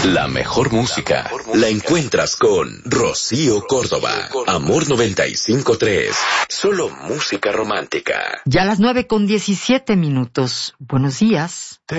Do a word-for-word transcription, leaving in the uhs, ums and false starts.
La mejor música la encuentras con Rocío Córdoba. Amor noventa y cinco punto tres. Solo música romántica. Ya a las nueve con diecisiete minutos. Buenos días.